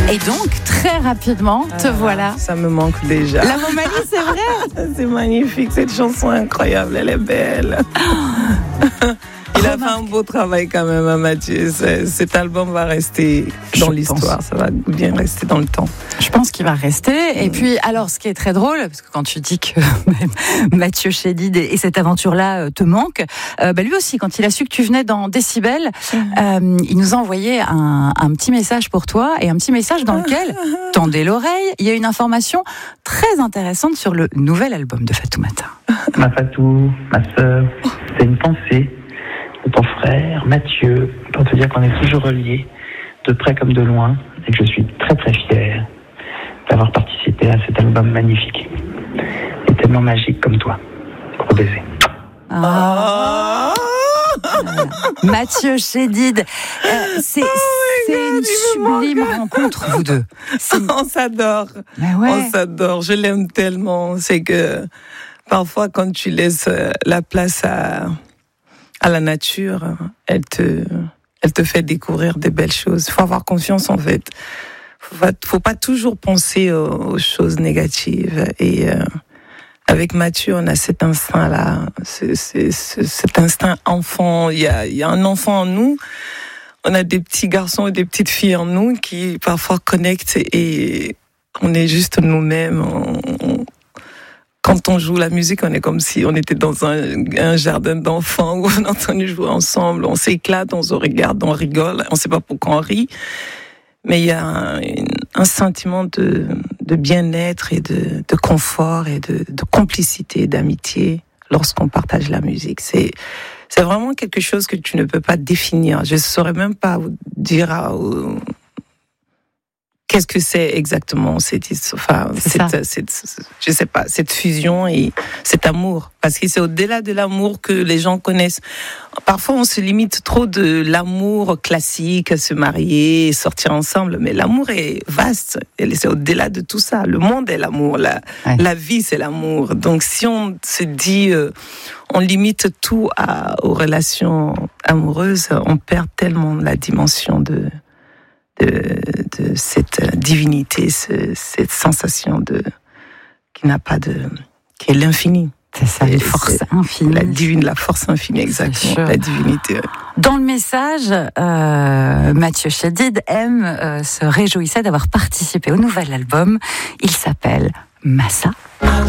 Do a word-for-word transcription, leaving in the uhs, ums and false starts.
Et donc, très rapidement, te Ah, voilà. Ça me manque déjà. La Roumanie, c'est vrai. C'est magnifique, cette chanson est incroyable, elle est belle. Il a fait un beau travail quand même, hein, Mathieu. Cet album va rester dans l'histoire, ça va bien rester dans le temps. Je pense qu'il va rester. Et puis, alors, ce qui est très drôle, parce que quand tu dis que Mathieu Chédid et cette aventure-là te manquent, euh, bah lui aussi, quand il a su que tu venais dans Décibel, euh, il nous a envoyé un, un petit message pour toi et un petit message dans lequel, tendez l'oreille, il y a une information très intéressante sur le nouvel album de Fatoumata. Ma Fatou, ma sœur, c'est une pensée de ton frère Mathieu pour te dire qu'on est toujours reliés, de près comme de loin, et que je suis très très fier d'avoir participé à cet album magnifique et tellement magique comme toi. Gros baiser. Ah. Mathieu Chédid, euh, c'est, oh c'est God, une sublime rencontre, vous deux. C'est... On s'adore, ouais. on s'adore, je l'aime tellement. C'est que parfois quand tu laisses la place à, à la nature, elle te, elle te fait découvrir des belles choses. Il faut avoir confiance en fait. Il ne faut pas toujours penser aux, aux choses négatives. Et euh, avec Mathieu, on a cet instinct-là, c'est, c'est, c'est, cet instinct enfant. Il y a, il y a un enfant en nous. On a des petits garçons et des petites filles en nous qui parfois connectent et on est juste nous-mêmes. On, on, quand on joue la musique, on est comme si on était dans un, un jardin d'enfants où on est en train de jouer ensemble. On s'éclate, on se regarde, on rigole. On ne sait pas pourquoi on rit. Mais il y a un, un sentiment de, de bien-être et de, de confort et de, de complicité, d'amitié lorsqu'on partage la musique. C'est, c'est vraiment quelque chose que tu ne peux pas définir. Je ne saurais même pas vous dire euh, qu'est-ce que c'est exactement cette, enfin, c'est cette, cette, cette, je sais pas, cette fusion et cet amour. Parce que c'est au-delà de l'amour que les gens connaissent. Parfois, on se limite trop de l'amour classique, se marier, sortir ensemble. Mais l'amour est vaste. C'est au-delà de tout ça. Le monde est l'amour. La, ouais. la vie, c'est l'amour. Donc, si on se dit, euh, on limite tout à, aux relations amoureuses, on perd tellement la dimension de, de, de cette divinité, ce, cette sensation de, qui n'a pas de, qui est l'infini. C'est ça, une force infinie. La divine, la force infinie, exactement. La divinité. Dans le message, euh, Mathieu Chédid aime, euh, se réjouissait d'avoir participé au nouvel album. Il s'appelle Massa.